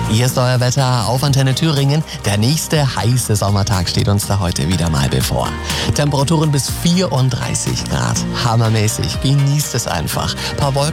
Hier ist euer Wetter auf Antenne Thüringen. Der nächste heiße Sommertag steht uns da heute wieder mal bevor. Temperaturen bis 34 Grad. Hammermäßig. Genießt es einfach. Ein paar Wolken